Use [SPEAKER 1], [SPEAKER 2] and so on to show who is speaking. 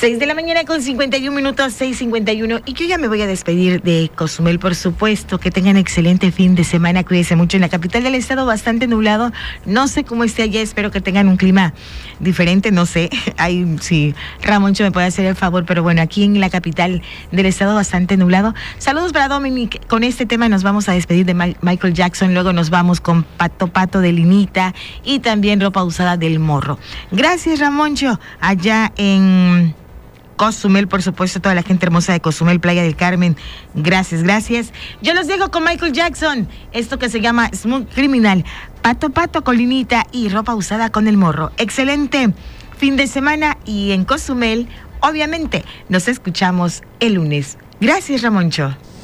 [SPEAKER 1] 6 de la mañana con 51 minutos, 6:51. Y yo ya me voy a despedir de Cozumel, por supuesto. Que tengan excelente fin de semana. Cuídense mucho. En la capital del estado bastante nublado. No sé cómo esté allá. Espero que tengan un clima diferente. No sé. Ahí sí, Ramoncho me puede hacer el favor. Pero bueno, aquí en la capital del estado bastante nublado. Saludos para Dominic. Con este tema nos vamos a despedir de Michael Jackson. Luego nos vamos con Pato Pato de Linita. Y también Ropa Usada del Morro. Gracias, Ramoncho. Allá en Cozumel, por supuesto, toda la gente hermosa de Cozumel, Playa del Carmen. Gracias, gracias. Yo los dejo con Michael Jackson. Esto que se llama Smooth Criminal. Pato Pato con Linita y Ropa Usada con el Morro. Excelente fin de semana y en Cozumel, obviamente, nos escuchamos el lunes. Gracias, Ramoncho.